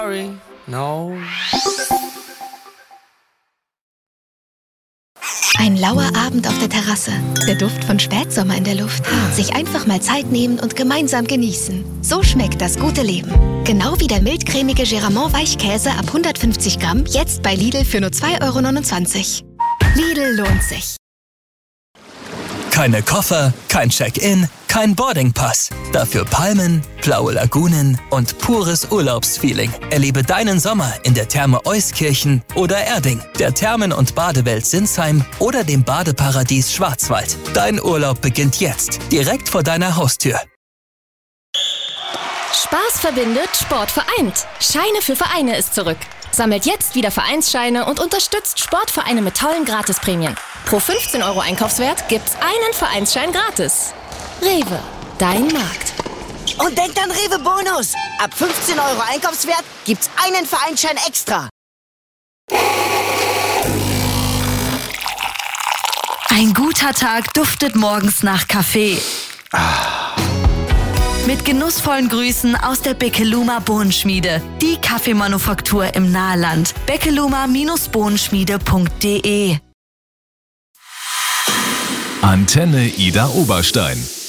No. Ein lauer Abend auf der Terrasse. Der Duft von Spätsommer in der Luft. Sich einfach mal Zeit nehmen und gemeinsam genießen. So schmeckt das gute Leben. Genau wie der mildcremige Geramont Weichkäse ab 150 Gramm. Jetzt bei Lidl für nur 2,29 €. Lidl lohnt sich. Keine Koffer, kein Check-in, kein Boardingpass. Dafür Palmen, blaue Lagunen und pures Urlaubsfeeling. Erlebe deinen Sommer in der Therme Euskirchen oder Erding, der Thermen- und Badewelt Sinsheim oder dem Badeparadies Schwarzwald. Dein Urlaub beginnt jetzt, direkt vor deiner Haustür. Spaß verbindet, Sport vereint. Scheine für Vereine ist zurück. Sammelt jetzt wieder Vereinsscheine und unterstützt Sportvereine mit tollen Gratisprämien. Pro 15 € Einkaufswert gibt's einen Vereinsschein gratis. Rewe, dein Markt. Und denkt an Rewe Bonus. Ab 15 € Einkaufswert gibt's einen Vereinsschein extra. Ein guter Tag duftet morgens nach Kaffee. Mit genussvollen Grüßen aus der Beckeluma Bohnenschmiede. Die Kaffeemanufaktur im Nahland. beckeluma-bohnenschmiede.de. Antenne Ida Oberstein.